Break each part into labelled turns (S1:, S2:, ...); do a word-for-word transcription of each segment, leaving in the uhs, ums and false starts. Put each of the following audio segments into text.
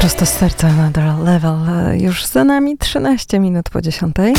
S1: Prosto z serca Another Level. Już za nami trzynaście minut po dziesiątej.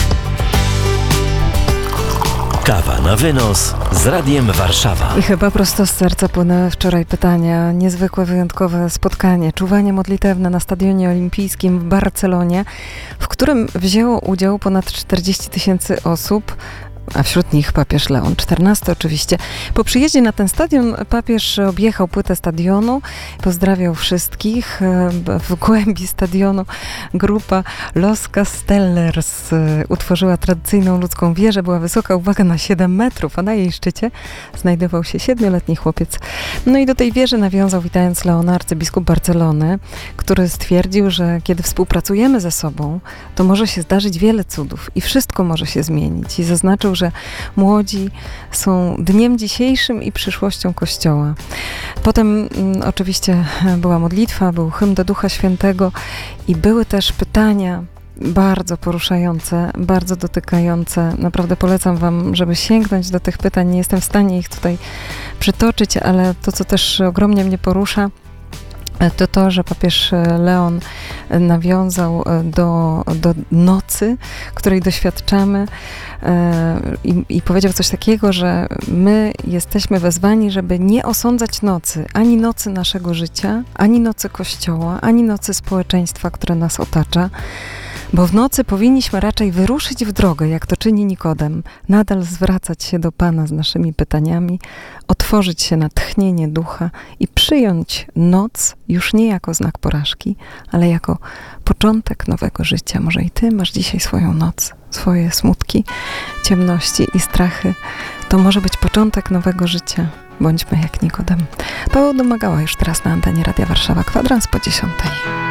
S2: Kawa na wynos z Radiem Warszawa.
S1: I chyba prosto z serca płynęły wczoraj pytania. Niezwykłe, wyjątkowe spotkanie. Czuwanie modlitewne na Stadionie Olimpijskim w Barcelonie, w którym wzięło udział ponad czterdzieści tysięcy osób, a wśród nich papież Leon czternasty oczywiście. Po przyjeździe na ten stadion papież objechał płytę stadionu, pozdrawiał wszystkich. W głębi stadionu grupa Los Castellers utworzyła tradycyjną ludzką wieżę. Była wysoka, uwaga, na siedem metrów, a na jej szczycie znajdował się siedmioletni chłopiec. No i do tej wieży nawiązał, witając Leona, arcybiskup Barcelony, który stwierdził, że kiedy współpracujemy ze sobą, to może się zdarzyć wiele cudów i wszystko może się zmienić. I zaznaczył, że młodzi są dniem dzisiejszym i przyszłością Kościoła. Potem mm, oczywiście była modlitwa, był hymn do Ducha Świętego i były też pytania bardzo poruszające, bardzo dotykające. Naprawdę polecam wam, żeby sięgnąć do tych pytań. Nie jestem w stanie ich tutaj przytoczyć, ale to, co też ogromnie mnie porusza, to to, że papież Leon nawiązał do, do nocy, której doświadczamy i, i powiedział coś takiego, że my jesteśmy wezwani, żeby nie osądzać nocy, ani nocy naszego życia, ani nocy Kościoła, ani nocy społeczeństwa, które nas otacza, bo w nocy powinniśmy raczej wyruszyć w drogę, jak to czyni Nikodem, nadal zwracać się do Pana z naszymi pytaniami, otworzyć się na tchnienie ducha i przyjąć noc już nie jako znak porażki, ale jako początek nowego życia. Może i ty masz dzisiaj swoją noc, swoje smutki, ciemności i strachy. To może być początek nowego życia. Bądźmy jak Nikodem. Paweł Domagała już teraz na antenie Radia Warszawa. Kwadrans po dziesiątej.